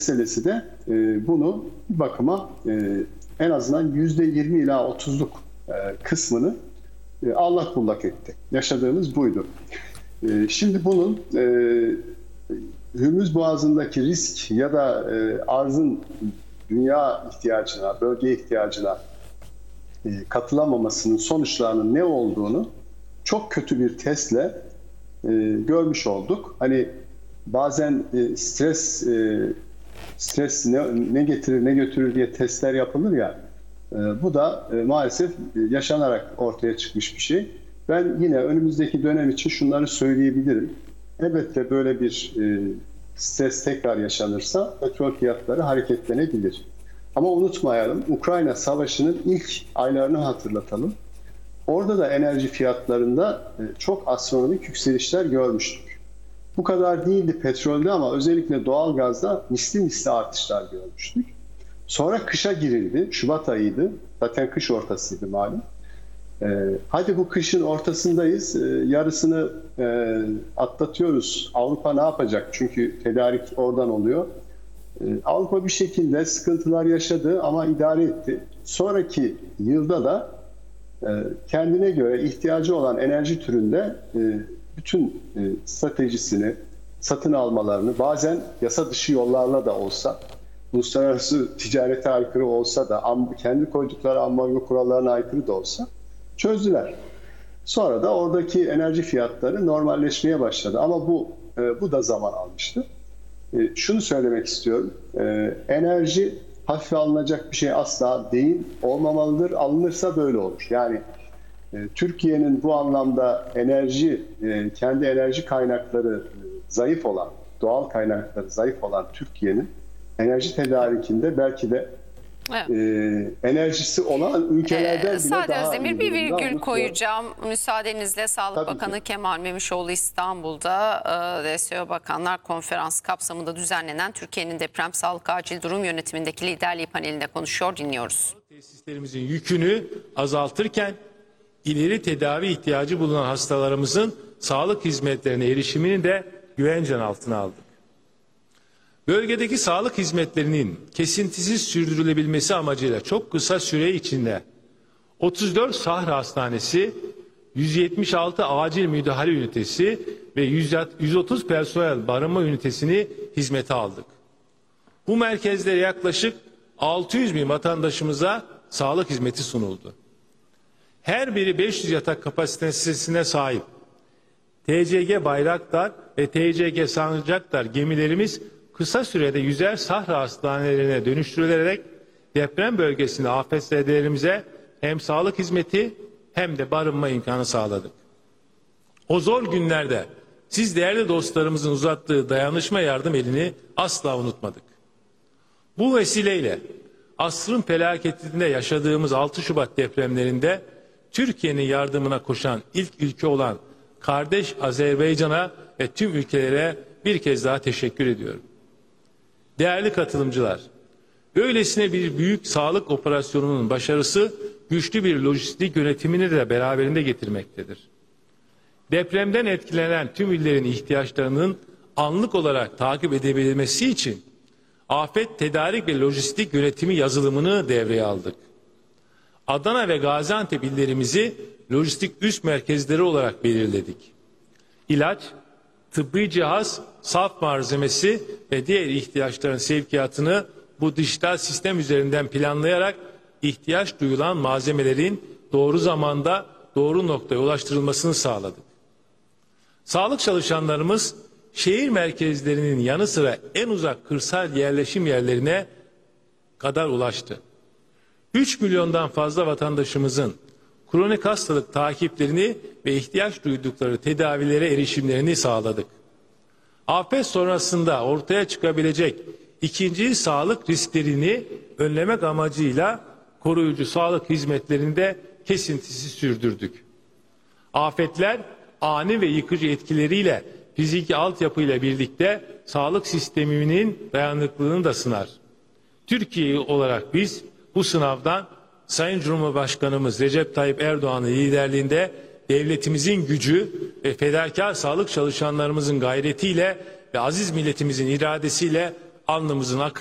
meselesi de bunu bir bakıma en azından %20 ila 30'luk kısmını allak bullak etti. Yaşadığımız buydu. Şimdi bunun Hürmüz Boğazı'ndaki risk ya da arzın dünya ihtiyacına, bölge ihtiyacına katılamamasının sonuçlarının ne olduğunu çok kötü bir testle görmüş olduk. Hani bazen stres ne getirir ne götürür diye testler yapılır ya, bu da maalesef yaşanarak ortaya çıkmış bir şey. Ben yine önümüzdeki dönem için şunları söyleyebilirim. Elbette böyle bir stres tekrar yaşanırsa petrol fiyatları hareketlenebilir. Ama unutmayalım, Ukrayna Savaşı'nın ilk aylarını hatırlatalım. Orada da enerji fiyatlarında çok astronomik yükselişler görmüştük. Bu kadar değildi petrolde ama özellikle doğalgazda misli artışlar görmüştük. Sonra kışa girildi. Şubat ayıydı. Zaten kış ortasıydı malum. Hadi bu kışın ortasındayız. Yarısını atlatıyoruz. Avrupa ne yapacak? Çünkü tedarik oradan oluyor. Avrupa bir şekilde sıkıntılar yaşadı ama idare etti. Sonraki yılda da kendine göre ihtiyacı olan enerji türünde bütün stratejisini, satın almalarını, bazen yasa dışı yollarla da olsa, uluslararası ticarete aykırı olsa da, kendi koydukları ambargo kurallarına aykırı da olsa çözdüler. Sonra da oradaki enerji fiyatları normalleşmeye başladı. Ama bu da zaman almıştı. Şunu söylemek istiyorum. Enerji hafife alınacak bir şey asla değil, olmamalıdır. Alınırsa böyle olur. Yani Türkiye'nin bu anlamda kendi enerji kaynakları zayıf olan, doğal kaynakları zayıf olan Türkiye'nin enerji tedarikinde belki de enerjisi olan ülkelerden bile Sade daha Özdemir, iyi bir durumda. virgül koyacağım. Müsaadenizle Sağlık Tabii Bakanı ki. Kemal Memişoğlu İstanbul'da DSO Bakanlar Konferansı kapsamında düzenlenen Türkiye'nin deprem sağlık acil durum yönetimindeki liderliği panelinde konuşuyor, dinliyoruz. Tesislerimizin yükünü azaltırken ileri tedavi ihtiyacı bulunan hastalarımızın sağlık hizmetlerine erişimini de güvencen altına aldık. Bölgedeki sağlık hizmetlerinin kesintisiz sürdürülebilmesi amacıyla çok kısa süre içinde 34 Sahra Hastanesi, 176 acil müdahale ünitesi ve 130 personel barınma ünitesini hizmete aldık. Bu merkezlere yaklaşık 600 bin vatandaşımıza sağlık hizmeti sunuldu. Her biri 500 yatak kapasitesine sahip TCG Bayraktar ve TCG Sancaktar gemilerimiz kısa sürede yüzer Sahra hastanelerine dönüştürülerek deprem bölgesinde afetzedelerimize hem sağlık hizmeti hem de barınma imkanı sağladık. O zor günlerde siz değerli dostlarımızın uzattığı dayanışma yardım elini asla unutmadık. Bu vesileyle asrın felaketinde yaşadığımız 6 Şubat depremlerinde Türkiye'nin yardımına koşan ilk ülke olan kardeş Azerbaycan'a ve tüm ülkelere bir kez daha teşekkür ediyorum. Değerli katılımcılar, böylesine bir büyük sağlık operasyonunun başarısı güçlü bir lojistik yönetimini de beraberinde getirmektedir. Depremden etkilenen tüm illerin ihtiyaçlarının anlık olarak takip edebilmesi için afet tedarik ve lojistik yönetimi yazılımını devreye aldık. Adana ve Gaziantep illerimizi lojistik üst merkezleri olarak belirledik. İlaç, tıbbi cihaz, saf malzemesi ve diğer ihtiyaçların sevkiyatını bu dijital sistem üzerinden planlayarak ihtiyaç duyulan malzemelerin doğru zamanda doğru noktaya ulaştırılmasını sağladık. Sağlık çalışanlarımız şehir merkezlerinin yanı sıra en uzak kırsal yerleşim yerlerine kadar ulaştı. 3 milyondan fazla vatandaşımızın kronik hastalık takiplerini ve ihtiyaç duydukları tedavilere erişimlerini sağladık. Afet sonrasında ortaya çıkabilecek ikinci sağlık risklerini önlemek amacıyla koruyucu sağlık hizmetlerini de kesintisiz sürdürdük. Afetler ani ve yıkıcı etkileriyle fiziki altyapıyla birlikte sağlık sisteminin dayanıklılığını da sınar. Türkiye olarak biz bu sınavdan Sayın Cumhurbaşkanımız Recep Tayyip Erdoğan'ın liderliğinde devletimizin gücü ve fedakar sağlık çalışanlarımızın gayretiyle ve aziz milletimizin iradesiyle alnımızın akı